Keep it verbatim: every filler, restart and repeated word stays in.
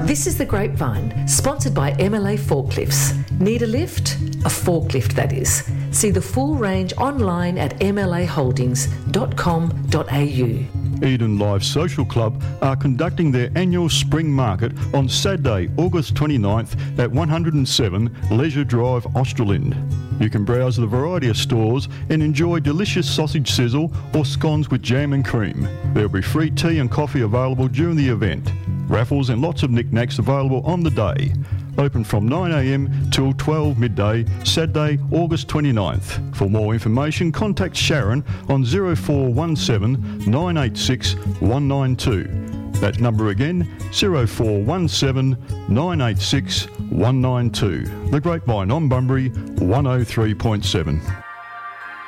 This is The Grapevine, sponsored by M L A Forklifts. Need a lift? A forklift, that is. See the full range online at m l a holdings dot com dot a u. Eden Life Social Club are conducting their annual spring market on Saturday, August twenty-ninth at one oh seven Leisure Drive, Australind. You can browse the variety of stores and enjoy delicious sausage sizzle or scones with jam and cream. There will be free tea and coffee available during the event. Raffles and lots of knickknacks available on the day. Open from nine a m till twelve midday, Saturday, August twenty-ninth. For more information, contact Sharon on zero four one seven nine eight six one nine two. That number again, zero four one seven nine eight six one nine two. The Grapevine on Bunbury, one oh three point seven.